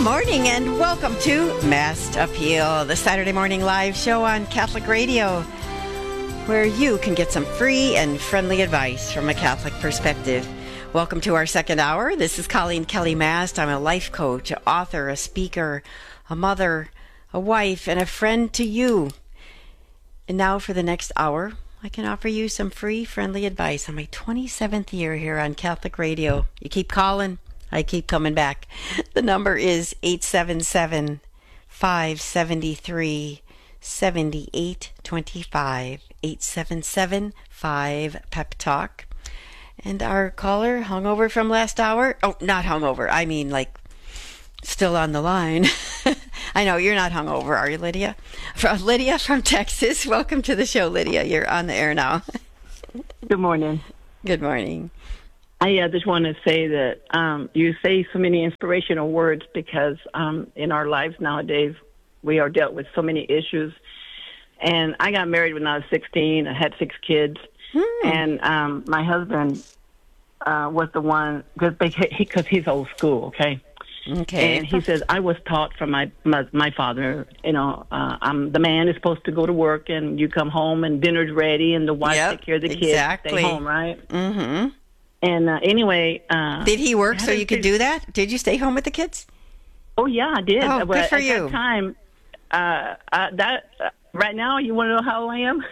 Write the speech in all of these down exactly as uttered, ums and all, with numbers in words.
Morning and welcome to Mass Appeal, the Saturday morning live show on Catholic Radio, where you can get some free and friendly advice from a Catholic perspective. Welcome to our second hour. This is Colleen Kelly Mast. I'm a life coach, an author, a speaker, a mother, a wife, and a friend to you. And now for the next hour, I can offer you some free, friendly advice on my twenty-seventh year here on Catholic Radio. You keep calling, I keep coming back. The number is eight seven seven, five seven three, seven eight two five, eight seven seven, five, PEP TALK. And our caller, hungover from last hour, oh, not hungover, I mean like still on the line. I know, you're not hungover, are you, Lydia? From Lydia from Texas. Welcome to the show, Lydia. You're on the air now. Good morning. Good morning. I uh, just want to say that um, you say so many inspirational words because um, in our lives nowadays, we are dealt with so many issues. And I got married when I was sixteen. I had six kids. Hmm. And um, my husband uh, was the one, because he, he's old school, okay? Okay. And he says, I was taught from my my, my father, you know, uh, I'm, the man is supposed to go to work and you come home and dinner's ready and the wife yep, take care of the kids, exactly. stay home, right? Mm-hmm. And uh, anyway... Uh, did he work so you could do that? Did you stay home with the kids? Oh, yeah, I did. Oh, but good for at you. that time, uh, uh, that, uh, right now, you want to know how old I am?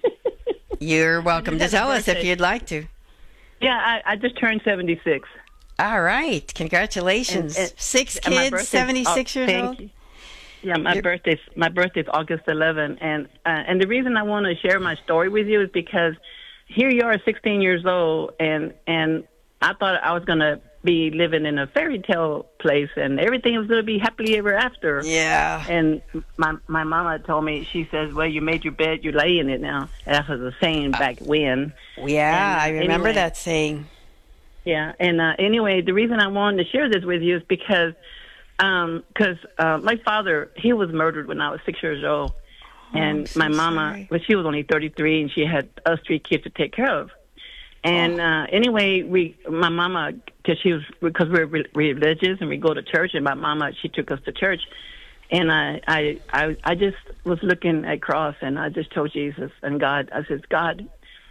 You're welcome to tell us if you'd like to. Yeah, I, I just turned seventy-six. All right. Congratulations. And, and, Six kids, seventy-six years old? You. Yeah, my You're, birthday's my birthday's August eleventh, and uh, and the reason I want to share my story with you is because here you are, sixteen years old, and and I thought I was gonna be living in a fairy tale place, and everything was gonna be happily ever after. Yeah. And my my mama told me, she says, "Well, you made your bed, you lay in it now." That was a saying back when. Yeah, and, uh, I remember anyway, that saying. Yeah, and uh, anyway, the reason I wanted to share this with you is because um, cause, uh, my father, he was murdered when I was six years old. Oh, and so my mama, sorry. well, she was only thirty-three, and she had us three kids to take care of. And oh. uh, anyway, we, my mama, because she was, because we we're re- religious and we go to church, and my mama, she took us to church. And I, I, I, I just was looking at cross, and I just told Jesus and God, I said, God,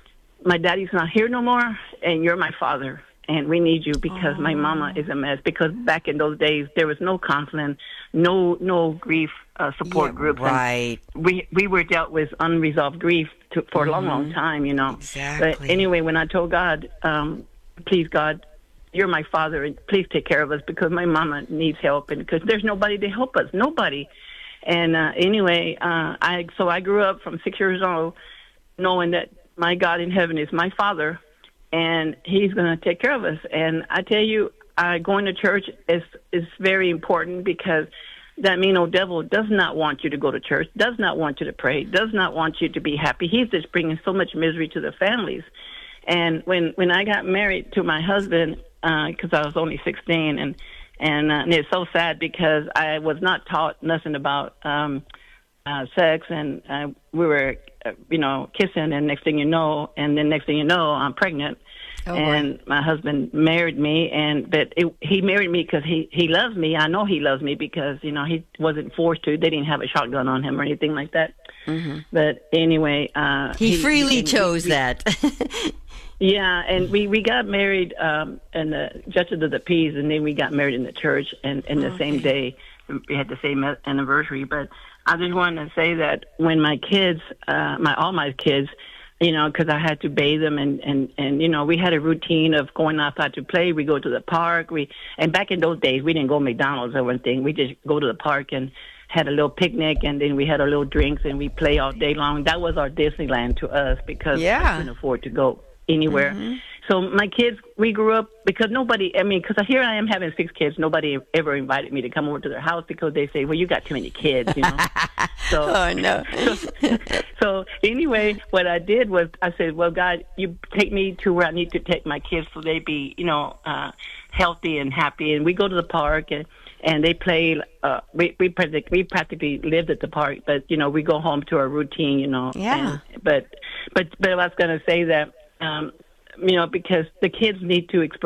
my daddy's not here no more, and you're my father. And we need you because oh. my mama is a mess. Because back in those days, there was no counseling, no no grief uh, support yeah, groups. Right. And we we were dealt with unresolved grief to, for mm-hmm. a long, long time, you know. Exactly. But anyway, when I told God, um, please, God, you're my father, and please take care of us because my mama needs help, and because there's nobody to help us, nobody. And uh, anyway, uh, I so I grew up from six years old knowing that my God in heaven is my father, and he's going to take care of us. And I tell you, uh, going to church is is very important because that mean old devil does not want you to go to church, does not want you to pray, does not want you to be happy. He's just bringing so much misery to the families. And when, when I got married to my husband, because uh, I was only sixteen, and and, uh, and it's so sad because I was not taught nothing about um, uh, sex, and uh, we were, uh, you know, kissing, and next thing you know, and then next thing you know, I'm pregnant. Oh, and boy. My husband married me, and but it, he married me because he, he loves me. I know he loves me because, you know, he wasn't forced to. They didn't have a shotgun on him or anything like that. Mm-hmm. But anyway. Uh, he, he freely he, he, chose he, that. Yeah, and we, we got married um, in the Justice of the Peace, and then we got married in the church, and in the okay. same day. We had the same anniversary. But I just wanted to say that when my kids, uh, my all my kids, you know, because I had to bathe them, and, and, and, you know, we had a routine of going outside to play. We go to the park. We And back in those days, we didn't go to McDonald's or anything. We just go to the park and had a little picnic, and then we had our little drinks, and we play all day long. That was our Disneyland to us because yeah. I couldn't afford to go anywhere. Mm-hmm. So my kids, we grew up because nobody, I mean, because here I am having six kids. Nobody ever invited me to come over to their house because they say, well, you got too many kids, you know. So, oh, no. so, so anyway, what I did was I said, well, God, you take me to where I need to take my kids so they be, you know, uh, healthy and happy. And we go to the park, and, and they play. Uh, we, we, practically, we practically lived at the park, but, you know, we go home to our routine, you know. Yeah. And, but, but, but I was going to say that, um, you know, because the kids need to express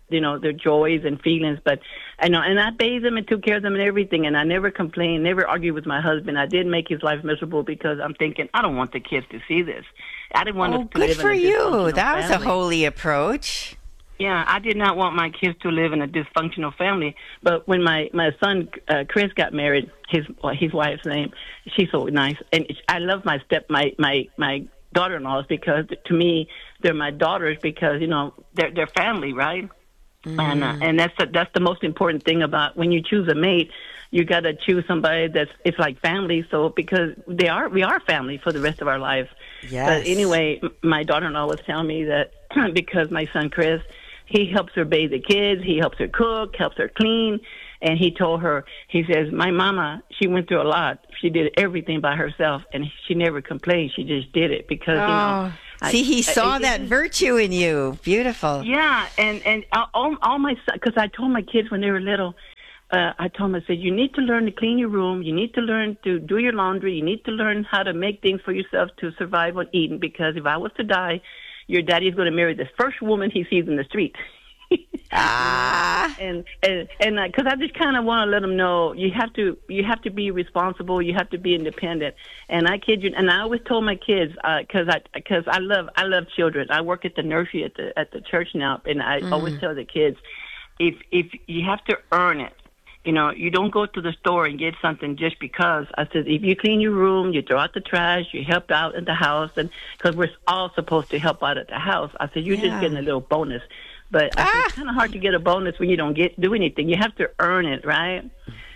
you know, their joys and feelings. But I know, and I bathed them and took care of them and everything. And I never complained, never argued with my husband. I did make his life miserable because I'm thinking, I don't want the kids to see this. I didn't want oh, us to good live for in a you. dysfunctional That was family. a holy approach. Yeah, I did not want my kids to live in a dysfunctional family. But when my my son uh, Chris got married, his well, his wife's name, she's so nice, and I love my step my my my daughter-in-laws because to me they're my daughters because you know they're they're family, right? Mm. And uh, and that's the, that's the most important thing about when you choose a mate. You got to choose somebody that's it's like family. So because they are we are family for the rest of our lives. Yes. But anyway, my daughter-in-law was telling me that because my son Chris. He helps her bathe the kids. He helps her cook, helps her clean. And he told her, he says, my mama, she went through a lot. She did everything by herself, and she never complained. She just did it because, oh, you know. See, I, he saw I, that virtue in you. Beautiful. Yeah, and, and all, all my, because I told my kids when they were little, uh, I told them, I said, you need to learn to clean your room. You need to learn to do your laundry. You need to learn how to make things for yourself to survive on eating, because if I was to die, your daddy's going to marry the first woman he sees in the street. ah. And and and because I just kind of want to let them know you have to you have to be responsible. You have to be independent. And I kid you, and I always told my kids because uh, I because I love I love children. I work at the nursery at the at the church now, and I mm. always tell the kids if if you have to earn it. You know, you don't go to the store and get something just because. I said, if you clean your room, you throw out the trash, you help out in the house, and because we're all supposed to help out at the house. I said, you're yeah. just getting a little bonus. But I ah. said, it's kind of hard to get a bonus when you don't get do anything. You have to earn it, right?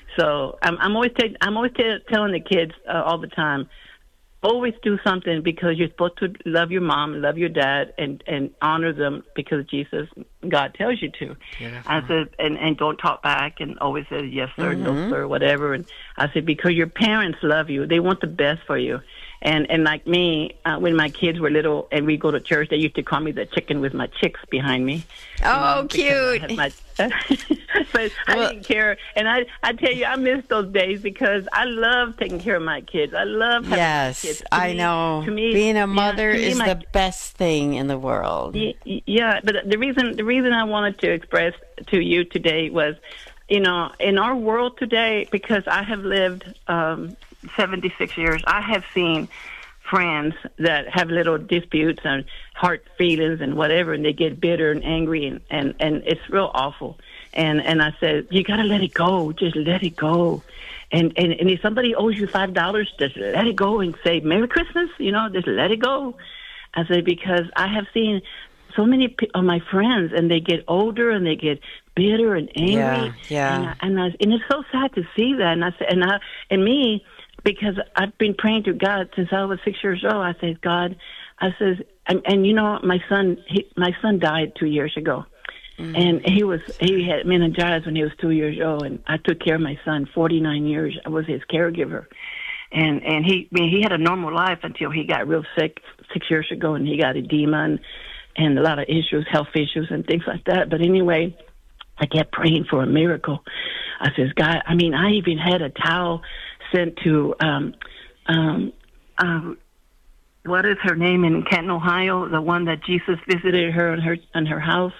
So I'm, I'm always t- I'm always t- telling the kids uh, all the time, always do something because you're supposed to love your mom, love your dad, and, and honor them because Jesus, God tells you to. Beautiful. I said, and, and don't talk back and always say yes sir, mm-hmm. no sir, whatever. And I said, because your parents love you. They want the best for you. And and like me, uh, when my kids were little and we go to church, they used to call me the chicken with my chicks behind me. Oh, um, cute. My, but well, I didn't care. And I, I tell you, I miss those days because I love taking care of my kids. I love having yes, my kids. To I me, know. To me, being a mother yeah, is my, the best thing in the world. Yeah, but the reason the reason I wanted to express to you today was, you know, in our world today, because I have lived um, seventy-six years, I have seen friends that have little disputes and hard feelings and whatever, and they get bitter and angry, and, and, and it's real awful. And and I said, you got to let it go. Just let it go. And, and and if somebody owes you five dollars, just let it go and say, Merry Christmas, you know, just let it go. I said, because I have seen so many of my friends, and they get older, and they get bitter and angry. Yeah, yeah. And, I, and, I, and it's so sad to see that. And I said, and I, and me, because I've been praying to God since I was six years old. I said, God, I says, and, and you know, my son, he, my son died two years ago, mm-hmm. and he was he had meningitis when he was two years old, and I took care of my son forty-nine years. I was his caregiver, and and he I mean, he had a normal life until he got real sick six years ago, and he got edema and, and a lot of issues, health issues, and things like that. But anyway, I kept praying for a miracle. I says, God, I mean, I even had a towel sent to, um, um, um, what is her name in Canton, Ohio? The one that Jesus visited her in her in her house.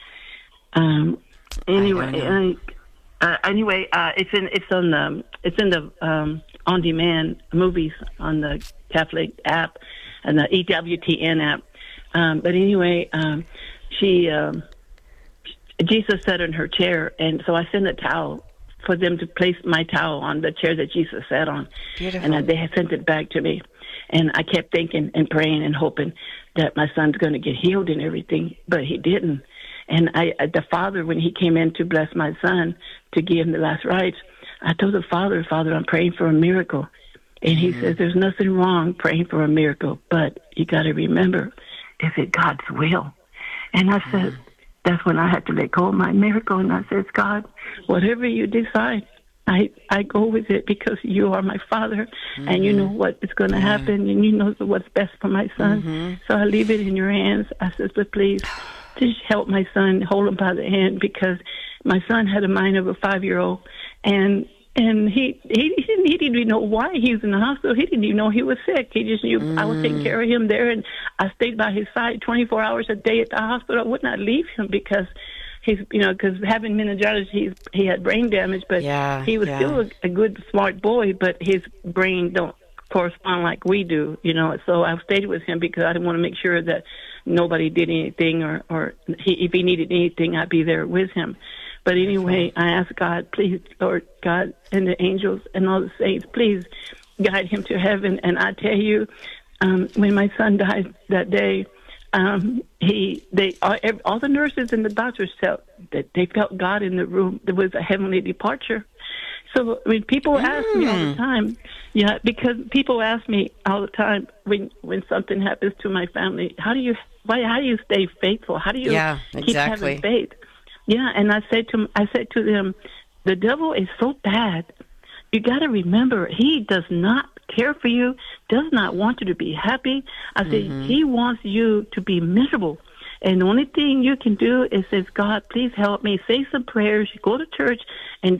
Um, anyway, uh, uh, anyway, uh, it's in it's on the it's in the um, on demand movies on the Catholic app and the E W T N app. Um, but anyway, um, she um, Jesus sat in her chair, and so I sent a towel for them to place my towel on the chair that Jesus sat on. Beautiful. And uh, they had sent it back to me. And I kept thinking and praying and hoping that my son's going to get healed and everything, but he didn't. And I, the father, when he came in to bless my son, to give him the last rites, I told the father, Father, I'm praying for a miracle. And he mm-hmm. says, there's nothing wrong praying for a miracle, but you got to remember, is it God's will? And I said, mm-hmm. that's when I had to let go of my miracle. And I said, God, whatever you decide, I, I go with it because you are my father, mm-hmm. and you know what is going to yeah. happen, and you know what's best for my son. Mm-hmm. So I leave it in your hands. I said, but please, just help my son, hold him by the hand, because my son had a mind of a five-year-old, and and he, he, he, didn't, he didn't even know why he was in the hospital. He didn't even know he was sick. He just knew mm. I was taking care of him there, and I stayed by his side twenty-four hours a day at the hospital. I would not leave him because his, you know, because having meningitis, he's, he had brain damage, but yeah, he was yeah. still a, a good, smart boy, but his brain don't correspond like we do, you know. So I stayed with him because I didn't want to make sure that nobody did anything, or, or he, if he needed anything, I'd be there with him. But anyway, I asked God, please, Lord God, and the angels and all the saints, please guide him to heaven. And I tell you, um, when my son died that day, um, he, they, all, all the nurses and the doctors felt that they felt God in the room. There was a heavenly departure. So when people ask me all the time, yeah, because people ask me all the time when when something happens to my family, how do you why how do you stay faithful? How do you yeah, keep exactly. having faith? Yeah, and I said to I said to them, the devil is so bad. You got to remember, he does not care for you, does not want you to be happy. I said, mm-hmm. he wants you to be miserable. And the only thing you can do is say, God, please help me. Say some prayers. You go to church and